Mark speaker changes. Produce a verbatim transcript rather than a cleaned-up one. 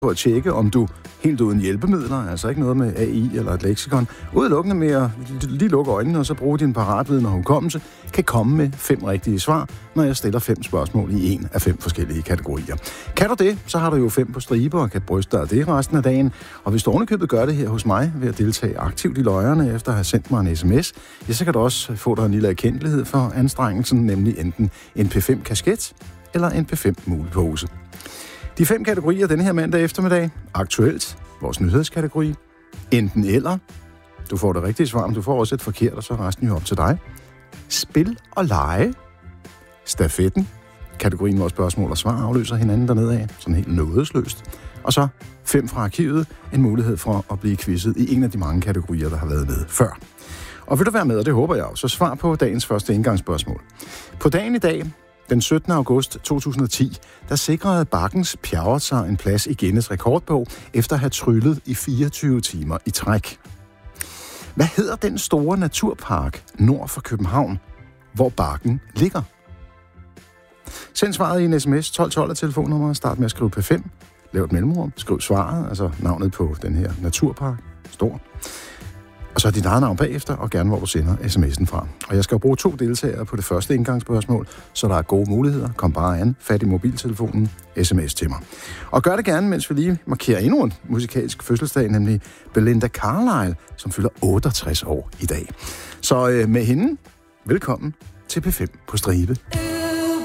Speaker 1: på at tjekke, om du helt uden hjælpemidler, altså ikke noget med A I eller et leksikon, udelukkende med at lige lukke øjnene og så bruge din paratviden og hukommelse, kan komme med fem rigtige svar, når jeg stiller fem spørgsmål i en af fem forskellige kategorier. Kan du det, så har du jo fem på stribe og kan bryste dig af det resten af dagen. Og hvis du ovenikøbet gør det her hos mig ved at deltage aktivt i løjerne efter at have sendt mig en sms, ja, så kan du også få dig en lille erkendelighed for anstrengelsen, nemlig enten en P fem kasket eller en P fem mulepose. De fem kategorier denne her mandag eftermiddag. Aktuelt, vores nyhedskategori. Enten eller. Du får det rigtige svar, men du får også et forkert, og så er resten jo op til dig. Spil og lege. Stafetten. Kategorien, hvor spørgsmål og svar afløser hinanden dernede af. Sådan helt nådesløst. Og så fem fra arkivet. En mulighed for at blive quizzet i en af de mange kategorier, der har været med før. Og vil du være med, og det håber jeg også, så svar på dagens første indgangsspørgsmål. På dagen i dag, den syttende august to tusind og ti, der sikrede Bakkens Pjerrot sig en plads i Guinness rekordbog, efter at have tryllet i fireogtyve timer i træk. Hvad hedder den store naturpark nord for København, hvor Bakken ligger? Send svaret i en sms tolv tolv af telefonnummeret, start med at skrive P fem, lav et mellemrum, skriv svaret, altså navnet på den her naturpark, stor. Og så dit eget navn bagefter, og gerne hvor du sender sms'en fra. Og jeg skal jo bruge to deltagere på det første indgangsspørgsmål, så der er gode muligheder. Kom bare an, fat i mobiltelefonen, sms til mig. Og gør det gerne, mens vi lige markerer endnu en musikalsk fødselsdag, nemlig Belinda Carlisle, som fylder otteogtres år i dag. Så øh, med hende, velkommen til P fem på stribe.